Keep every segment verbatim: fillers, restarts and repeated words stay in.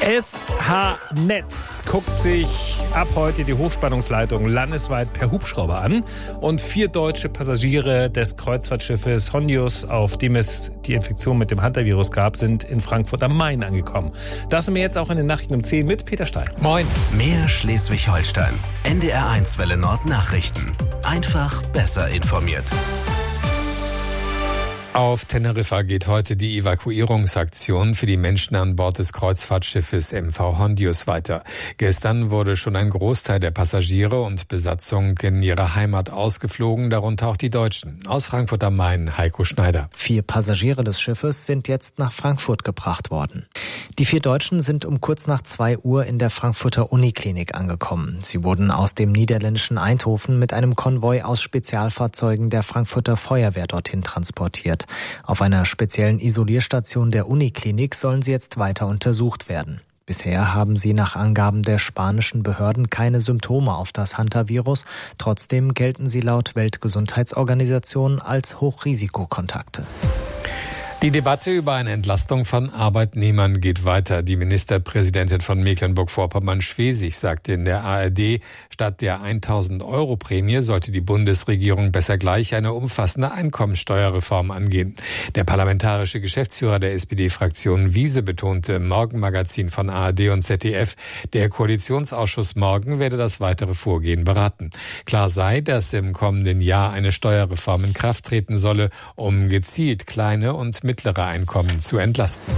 S H Netz guckt sich ab heute die Hochspannungsleitung landesweit per Hubschrauber an. Und vier deutsche Passagiere des Kreuzfahrtschiffes Hondius, auf dem es die Infektion mit dem Hantavirus gab, sind in Frankfurt am Main angekommen. Das sind wir jetzt auch in den Nachrichten um zehn mit Peter Stein. Moin. Mehr Schleswig-Holstein. N D R eins Welle Nord Nachrichten. Einfach besser informiert. Auf Teneriffa geht heute die Evakuierungsaktion für die Menschen an Bord des Kreuzfahrtschiffes M V Hondius weiter. Gestern wurde schon ein Großteil der Passagiere und Besatzung in ihre Heimat ausgeflogen, darunter auch die Deutschen. Aus Frankfurt am Main, Heiko Schneider. Vier Passagiere des Schiffes sind jetzt nach Frankfurt gebracht worden. Die vier Deutschen sind um kurz nach zwei Uhr in der Frankfurter Uniklinik angekommen. Sie wurden aus dem niederländischen Eindhoven mit einem Konvoi aus Spezialfahrzeugen der Frankfurter Feuerwehr dorthin transportiert. Auf einer speziellen Isolierstation der Uniklinik sollen sie jetzt weiter untersucht werden. Bisher haben sie nach Angaben der spanischen Behörden keine Symptome auf das Hantavirus. Trotzdem gelten sie laut Weltgesundheitsorganisation als Hochrisikokontakte. Die Debatte über eine Entlastung von Arbeitnehmern geht weiter. Die Ministerpräsidentin von Mecklenburg-Vorpommern-Schwesig sagte in der A R D, statt der tausend Euro Prämie sollte die Bundesregierung besser gleich eine umfassende Einkommensteuerreform angehen. Der parlamentarische Geschäftsführer der S P D-Fraktion Wiese betonte im Morgenmagazin von A R D und Z D F, der Koalitionsausschuss morgen werde das weitere Vorgehen beraten. Klar sei, dass im kommenden Jahr eine Steuerreform in Kraft treten solle, um gezielt kleine und mittlere Einkommen zu entlasten.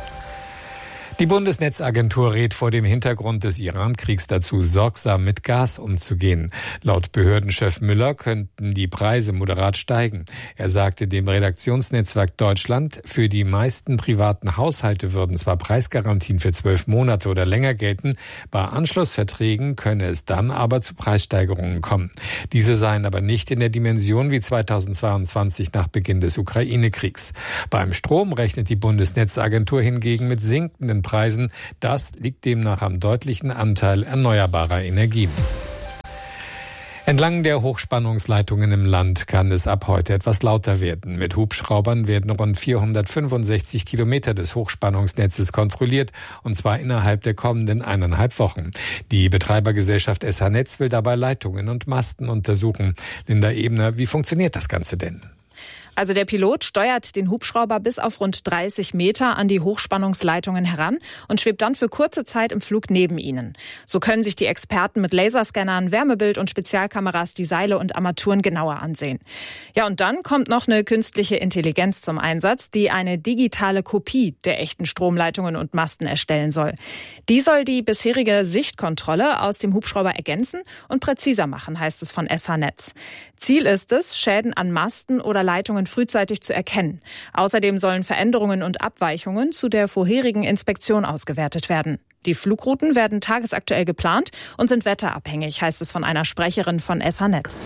Die Bundesnetzagentur rät vor dem Hintergrund des Iran-Kriegs dazu, sorgsam mit Gas umzugehen. Laut Behördenchef Müller könnten die Preise moderat steigen. Er sagte dem Redaktionsnetzwerk Deutschland, für die meisten privaten Haushalte würden zwar Preisgarantien für zwölf Monate oder länger gelten, bei Anschlussverträgen könne es dann aber zu Preissteigerungen kommen. Diese seien aber nicht in der Dimension wie zweitausendzweiundzwanzig nach Beginn des Ukraine-Kriegs. Beim Strom rechnet die Bundesnetzagentur hingegen mit sinkenden Preisen. Das liegt demnach am deutlichen Anteil erneuerbarer Energien. Entlang der Hochspannungsleitungen im Land kann es ab heute etwas lauter werden. Mit Hubschraubern werden rund vierhundertfünfundsechzig Kilometer des Hochspannungsnetzes kontrolliert, und zwar innerhalb der kommenden eineinhalb Wochen. Die Betreibergesellschaft S H Netz will dabei Leitungen und Masten untersuchen. Linda Ebner, wie funktioniert das Ganze denn? Also der Pilot steuert den Hubschrauber bis auf rund dreißig Meter an die Hochspannungsleitungen heran und schwebt dann für kurze Zeit im Flug neben ihnen. So können sich die Experten mit Laserscannern, Wärmebild und Spezialkameras die Seile und Armaturen genauer ansehen. Ja, und dann kommt noch eine künstliche Intelligenz zum Einsatz, die eine digitale Kopie der echten Stromleitungen und Masten erstellen soll. Die soll die bisherige Sichtkontrolle aus dem Hubschrauber ergänzen und präziser machen, heißt es von S H Netz. Ziel ist es, Schäden an Masten oder Leitungen frühzeitig zu erkennen. Außerdem sollen Veränderungen und Abweichungen zu der vorherigen Inspektion ausgewertet werden. Die Flugrouten werden tagesaktuell geplant und sind wetterabhängig, heißt es von einer Sprecherin von S H Netz.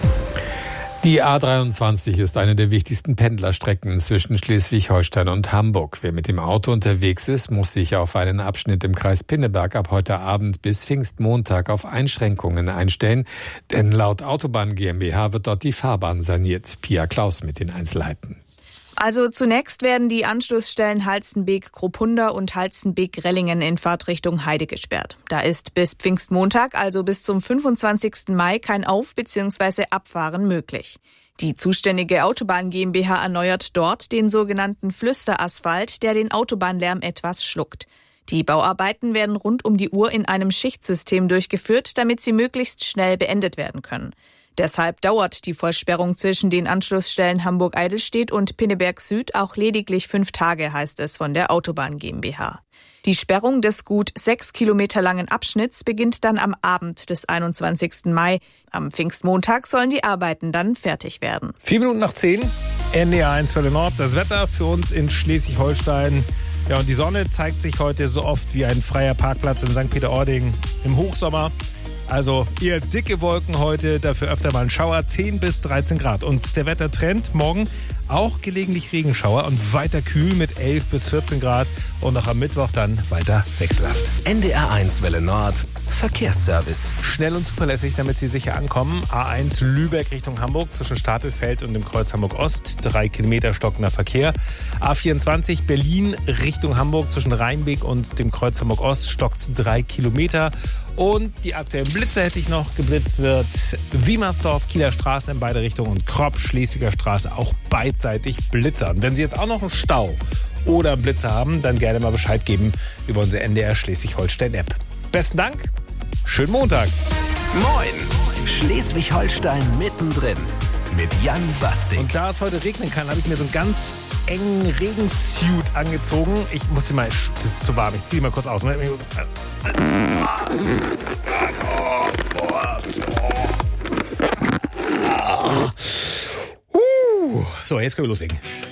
Die A dreiundzwanzig ist eine der wichtigsten Pendlerstrecken zwischen Schleswig-Holstein und Hamburg. Wer mit dem Auto unterwegs ist, muss sich auf einen Abschnitt im Kreis Pinneberg ab heute Abend bis Pfingstmontag auf Einschränkungen einstellen. Denn laut Autobahn GmbH wird dort die Fahrbahn saniert. Pia Klaus mit den Einzelheiten. Also zunächst werden die Anschlussstellen Halstenbek-Kropunda und Halstenbek-Rellingen in Fahrtrichtung Heide gesperrt. Da ist bis Pfingstmontag, also bis zum fünfundzwanzigsten Mai, kein Auf- bzw. Abfahren möglich. Die zuständige Autobahn GmbH erneuert dort den sogenannten Flüsterasphalt, der den Autobahnlärm etwas schluckt. Die Bauarbeiten werden rund um die Uhr in einem Schichtsystem durchgeführt, damit sie möglichst schnell beendet werden können. Deshalb dauert die Vollsperrung zwischen den Anschlussstellen Hamburg-Eidelstedt und Pinneberg Süd auch lediglich fünf Tage, heißt es von der Autobahn GmbH. Die Sperrung des gut sechs Kilometer langen Abschnitts beginnt dann am Abend des einundzwanzigsten Mai. Am Pfingstmontag sollen die Arbeiten dann fertig werden. Vier Minuten nach zehn, N D R eins Welle Nord. Das Wetter für uns in Schleswig-Holstein. Ja, und die Sonne zeigt sich heute so oft wie ein freier Parkplatz in Sankt Peter-Ording im Hochsommer. Also eher dicke Wolken heute, dafür öfter mal ein Schauer, zehn bis dreizehn Grad. Und der Wettertrend: morgen auch gelegentlich Regenschauer und weiter kühl mit elf bis vierzehn Grad und auch am Mittwoch dann weiter wechselhaft. N D R eins Welle Nord, Verkehrsservice. Schnell und zuverlässig, damit Sie sicher ankommen. A eins Lübeck Richtung Hamburg zwischen Stapelfeld und dem Kreuz Hamburg Ost. Drei Kilometer stockender Verkehr. A vierundzwanzig Berlin Richtung Hamburg zwischen Rheinbeek und dem Kreuz Hamburg Ost stockt drei Kilometer. Und die aktuellen Blitze hätte ich noch. Geblitzt wird Wiemersdorf, Kieler Straße in beide Richtungen und Kropp, Schleswiger Straße auch beidseitig blitzern. Wenn Sie jetzt auch noch einen Stau oder einen Blitzer haben, dann gerne mal Bescheid geben über unsere N D R Schleswig-Holstein-App. Besten Dank, schönen Montag. Moin, Schleswig-Holstein mittendrin mit Jan Bastik. Und da es heute regnen kann, habe ich mir so einen ganz engen Regensuit angezogen. Ich muss hier mal, das ist zu warm, ich ziehe mal kurz aus. So, jetzt können wir loslegen.